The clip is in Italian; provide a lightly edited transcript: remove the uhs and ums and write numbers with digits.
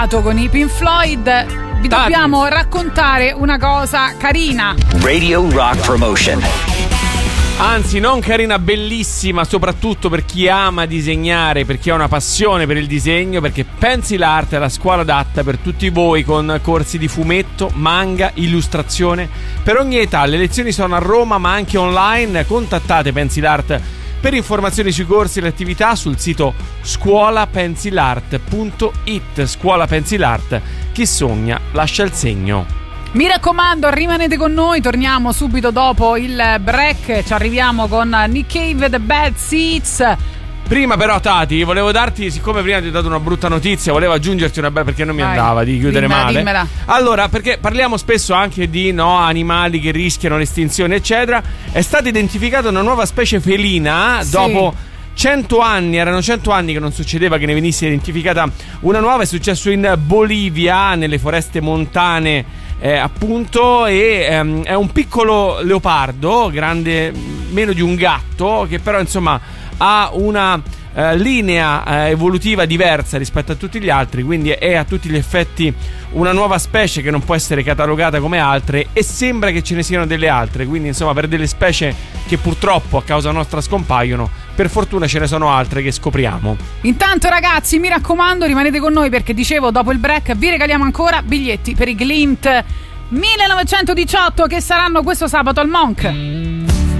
Con i Pink Floyd vi dobbiamo raccontare una cosa carina. Radio Rock Promotion. Anzi, non carina, bellissima, soprattutto per chi ama disegnare, per chi ha una passione per il disegno, perché Pencil Art è la scuola adatta per tutti voi, con corsi di fumetto, manga, illustrazione per ogni età. Le lezioni sono a Roma ma anche online. Contattate Pencil Art per informazioni sui corsi e le attività sul sito scuolapencilart.it. Scuola Pencil Art, chi sogna lascia il segno. Mi raccomando, rimanete con noi, torniamo subito dopo il break, ci arriviamo con Nick Cave, The Bad Seeds. Prima però, Tati, volevo darti, siccome prima ti ho dato una brutta notizia, volevo aggiungerti una bella, perché non mi andava di chiudere male. Dimmela. Allora, perché parliamo spesso anche di animali che rischiano l'estinzione, eccetera. È stata identificata una nuova specie felina, sì. Dopo 100 anni, erano 100 anni che non succedeva che ne venisse identificata una nuova. È successo in Bolivia, nelle foreste montane, appunto, e è un piccolo leopardo, grande meno di un gatto, che però insomma ha una linea evolutiva diversa rispetto a tutti gli altri, quindi è a tutti gli effetti una nuova specie che non può essere catalogata come altre, e sembra che ce ne siano delle altre, quindi insomma per delle specie che purtroppo a causa nostra scompaiono, per fortuna ce ne sono altre che scopriamo. Intanto ragazzi, mi raccomando, rimanete con noi, perché dicevo, dopo il break vi regaliamo ancora biglietti per i Glint 1918 che saranno questo sabato al Monk.